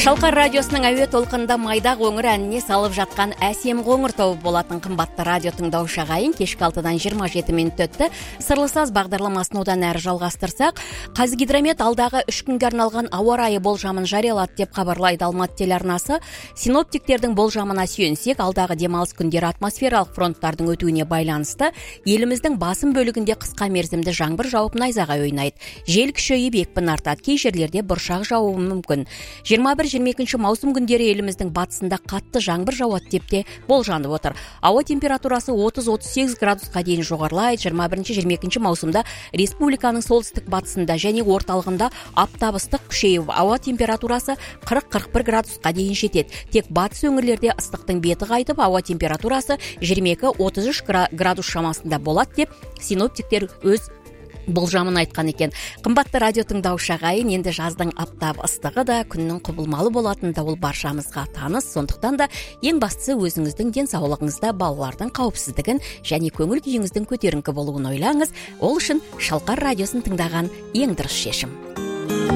Шалқар радиосының әуе толқынында майда қоңыр әніне салып жатқан әсем қоңыр тобы болатын қымбатты радио тыңдаушы ағайын, кешкі 6-дан 27 минут өтті. Сырлы саз бағдарламасын одан әрі жалғастырсақ, Қазгидромет алдағы 3 күнге арналған ауа райы болжамын жариялады деп хабарлайды Алматы телеарнасы. Синоптиктердің болжамына сүйенсек, алдағы демалыс күндері атмосфералық фронттардың өтуіне байланысты еліміздің басым бөлігінде қысқа мерзімді жаңбыр жауып найзағай ойнайды. Жел күшейіп екпіні артады, кей жерлерде бұршақ жаууы мүмкін. 21-22 маусым күндері еліміздің батысында қатты жаңбыр жауады деп те болжанып отыр. Ауа температурасы 30-38 градусқа дейін жоғарылайды. 21-22 маусымда республиканың солтүстік батысында және орталығында аптап ыстық күшейіп, ауа температурасы 40-41 градусқа дейін жетеді. Тек батыс өңірлерде ыстықтың беті қайтып, ауа температурасы 22-33 градус шамасында болады деп синоптиктер өз болжамын айтқан екен. Қымбатты радио тыңдаушы ағайын, енді жаздың аптап ыстығы да, күннің құбылмалы болатын да ол баршамызға таныс. Сондықтан да ең бастысы өзіңіздің денсаулығыңызда, балалардың қауіпсіздігін және көңіл күйіңіздің көтеріңкі болуын ойлаңыз. Ол үшін Шалқар радиосын тыңдаған ең дұрыс шешім.